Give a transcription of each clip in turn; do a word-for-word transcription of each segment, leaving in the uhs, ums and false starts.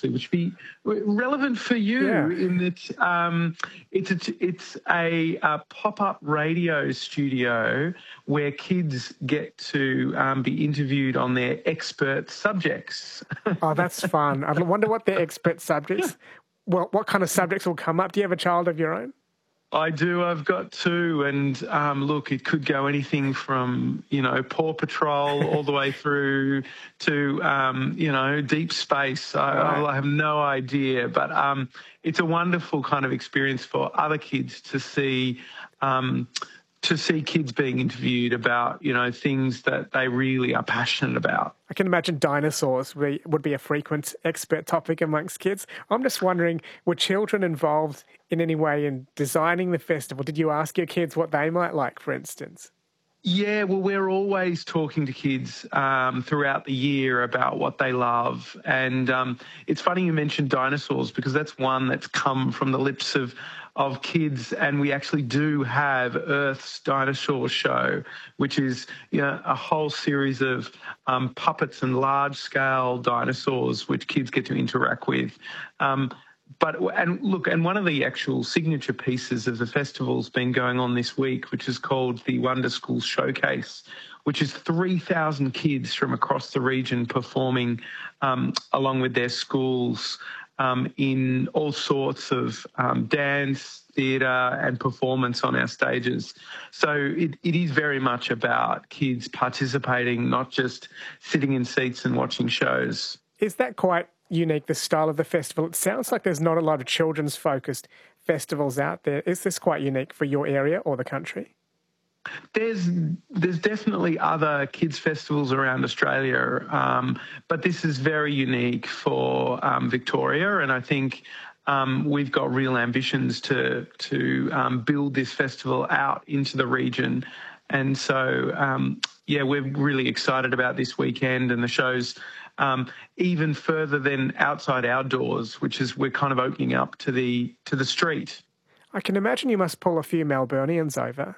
actually, which would be relevant for you Yeah. in that um, it's a, it's a, a pop-up radio studio where kids get to um, be interviewed on their expert subjects. Oh, that's fun. I wonder what their expert subjects, well, what kind of subjects will come up. Do you have a child of your own? I do. I've got two, and um, look, it could go anything from you know Paw Patrol all the way through to um, you know deep space. I, Right. I have no idea, but um, it's a wonderful kind of experience for other kids to see. Um, to see kids being interviewed about, you know, things that they really are passionate about. I can imagine dinosaurs would be a frequent expert topic amongst kids. I'm just wondering, were children involved in any way in designing the festival? Did you ask your kids what they might like, for instance? Yeah, well, we're always talking to kids um, throughout the year about what they love. And um, it's funny you mentioned dinosaurs because that's one that's come from the lips of of kids, and we actually do have Earth's Dinosaur Show, which is you know, a whole series of um, puppets and large-scale dinosaurs which kids get to interact with. Um, But, and look, and one of the actual signature pieces of the festival's been going on this week, which is called the Wonder School Showcase, which is three thousand kids from across the region performing um, along with their schools um, in all sorts of um, dance, theatre and performance on our stages. So it, it is very much about kids participating, not just sitting in seats and watching shows. Is that quite unique, the style of the festival? It sounds like there's not a lot of children's focused festivals out there. Is this quite unique for your area or the country? There's there's definitely other kids festivals around Australia, um, but this is very unique for um, Victoria, and I think um, we've got real ambitions to to um, build this festival out into the region, and so um, yeah, we're really excited about this weekend and the shows. Um, even further than outside our doors, which is we're kind of opening up to the to the street. I can imagine you must pull a few Melburnians over.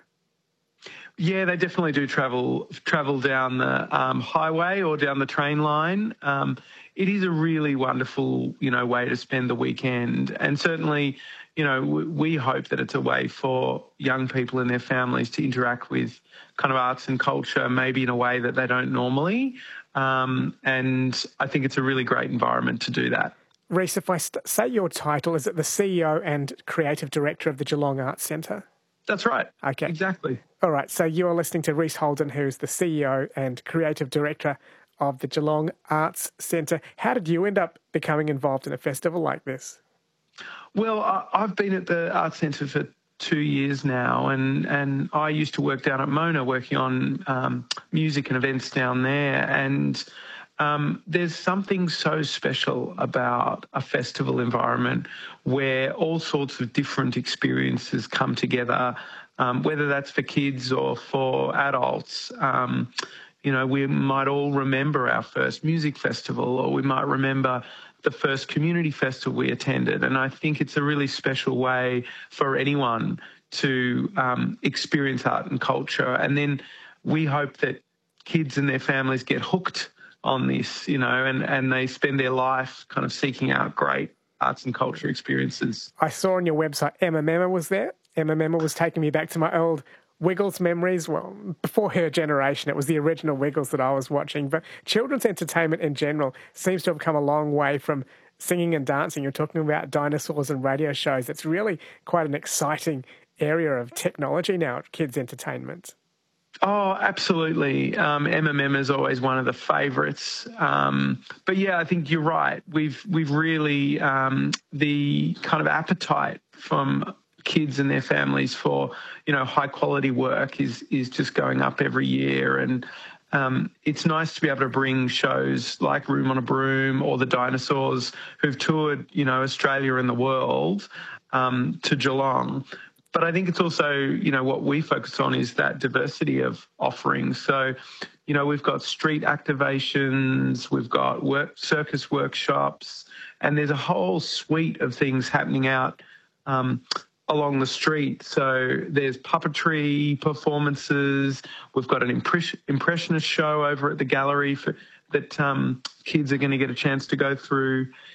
Yeah, they definitely do travel travel down the um, highway or down the train line. Um, it is a really wonderful, you know, way to spend the weekend, and certainly, you know, w- we hope that it's a way for young people and their families to interact with kind of arts and culture, maybe in a way that they don't normally. Um, and I think it's a really great environment to do that. Rhys, if I st- say your title, is it the C E O and Creative Director of the Geelong Arts Centre? That's right. Okay. Exactly. All right. So you're listening to Rhys Holden, who's the C E O and Creative Director of the Geelong Arts Centre. How did you end up becoming involved in a festival like this? Well, I- I've been at the Arts Centre for two years now, and, and I used to work down at Mona working on um, music and events down there, and um, there's something so special about a festival environment where all sorts of different experiences come together, um, whether that's for kids or for adults. Um, you know, we might all remember our first music festival, or we might remember the first community festival we attended. And I think it's a really special way for anyone to um, experience art and culture. And then we hope that kids and their families get hooked on this, you know, and, and they spend their life kind of seeking out great arts and culture experiences. I saw on your website Emma Memma was there. Emma Memma was taking me back to my old Wiggles memories. Well, before her generation, it was the original Wiggles that I was watching. But children's entertainment in general seems to have come a long way from singing and dancing. You're talking about dinosaurs and radio shows. It's really quite an exciting area of technology now at kids' entertainment. Oh, absolutely. Um, M M M is always one of the favourites. Um, but yeah, I think you're right. We've we've really um, the kind of appetite from kids and their families for, you know, high quality work is is just going up every year. And um, it's nice to be able to bring shows like Room on a Broom or the Dinosaurs, who've toured, you know, Australia and the world, um, to Geelong. But I think it's also, you know, what we focus on is that diversity of offerings. So, you know, we've got street activations, we've got work, circus workshops, and there's a whole suite of things happening out um, along the street. So there's puppetry performances. We've got an impress- impressionist show over at the gallery for, that um, kids are going to get a chance to go through.